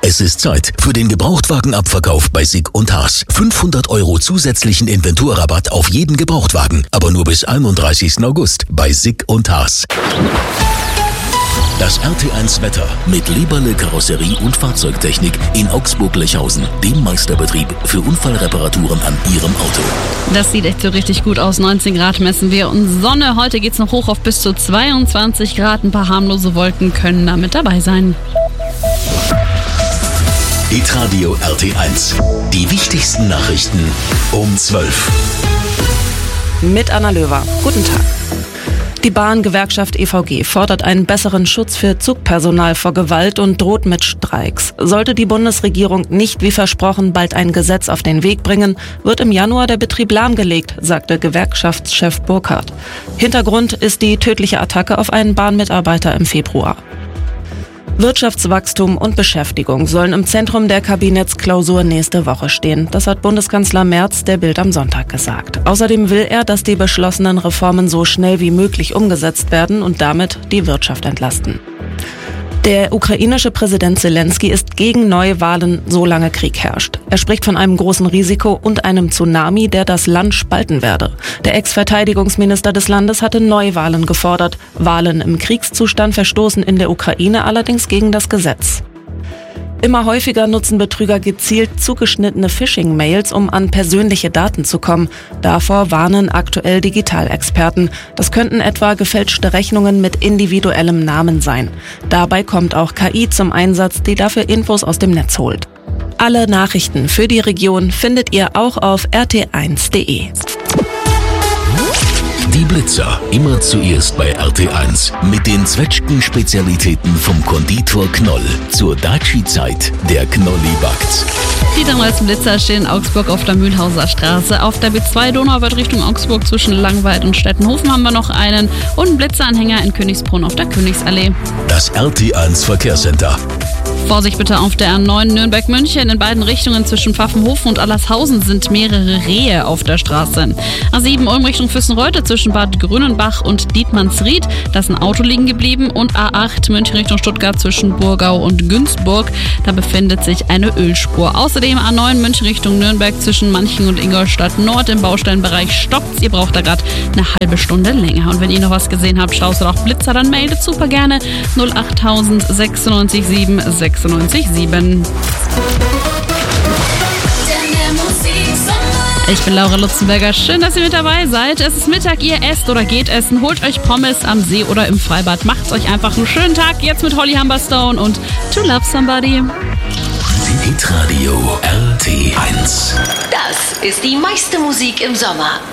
Es ist Zeit für den Gebrauchtwagenabverkauf bei Sick & Haas. 500 € zusätzlichen Inventurrabatt auf jeden Gebrauchtwagen, aber nur bis 31. August bei Sick & Haas. Das RT1 Wetter mit Leberle Karosserie und Fahrzeugtechnik in Augsburg-Lechhausen, dem Meisterbetrieb für Unfallreparaturen an Ihrem Auto. Das sieht echt so richtig gut aus. 19 Grad messen wir und Sonne. Heute geht's noch hoch auf bis zu 22 Grad. Ein paar harmlose Wolken können da mit dabei sein. Hitradio RT1. Die wichtigsten Nachrichten um 12. Mit Anna Löwer. Guten Tag. Die Bahngewerkschaft EVG fordert einen besseren Schutz für Zugpersonal vor Gewalt und droht mit Streiks. Sollte die Bundesregierung nicht wie versprochen bald ein Gesetz auf den Weg bringen, wird im Januar der Betrieb lahmgelegt, sagte Gewerkschaftschef Burkhardt. Hintergrund ist die tödliche Attacke auf einen Bahnmitarbeiter im Februar. Wirtschaftswachstum und Beschäftigung sollen im Zentrum der Kabinettsklausur nächste Woche stehen. Das hat Bundeskanzler Merz der Bild am Sonntag gesagt. Außerdem will er, dass die beschlossenen Reformen so schnell wie möglich umgesetzt werden und damit die Wirtschaft entlasten. Der ukrainische Präsident Zelensky ist gegen Neuwahlen, solange Krieg herrscht. Er spricht von einem großen Risiko und einem Tsunami, der das Land spalten werde. Der Ex-Verteidigungsminister des Landes hatte Neuwahlen gefordert. Wahlen im Kriegszustand verstoßen in der Ukraine allerdings gegen das Gesetz. Immer häufiger nutzen Betrüger gezielt zugeschnittene Phishing-Mails, um an persönliche Daten zu kommen. Davor warnen aktuell Digitalexperten. Das könnten etwa gefälschte Rechnungen mit individuellem Namen sein. Dabei kommt auch KI zum Einsatz, die dafür Infos aus dem Netz holt. Alle Nachrichten für die Region findet ihr auch auf rt1.de. Die Blitzer, immer zuerst bei RT1. Mit den Zwetschgen-Spezialitäten vom Konditor Knoll. Zur Daci-Zeit, der Knolli backt's. Die drei neuesten Blitzer stehen in Augsburg auf der Mühlhauser Straße. Auf der B2 Donauwörth Richtung Augsburg zwischen Langweid und Stettenhofen haben wir noch einen. Und einen Blitzeranhänger in Königsbrunn auf der Königsallee. Das RT1 Verkehrscenter. Vorsicht bitte auf der A9 Nürnberg-München. In beiden Richtungen zwischen Pfaffenhofen und Allershausen sind mehrere Rehe auf der Straße. A7 Ulm Richtung Füssenreuth zwischen Bad Grünenbach und Dietmannsried. Da ist ein Auto liegen geblieben. Und A8 München Richtung Stuttgart zwischen Burgau und Günzburg. Da befindet sich eine Ölspur. Außerdem A9 München Richtung Nürnberg zwischen Manching und Ingolstadt Nord. Im Baustellenbereich stoppt. Ihr braucht da gerade eine halbe Stunde länger. Und wenn ihr noch was gesehen habt, Staus oder auch Blitzer, dann meldet super gerne 08000 96 7 96 7. Ich bin Laura Lutzenberger. Schön, dass ihr mit dabei seid. Es ist Mittag, ihr esst oder geht essen. Holt euch Pommes am See oder im Freibad. Macht euch einfach einen schönen Tag. Jetzt mit Holly Humberstone und To Love Somebody. Hitradio RT1. Das ist die meiste Musik im Sommer.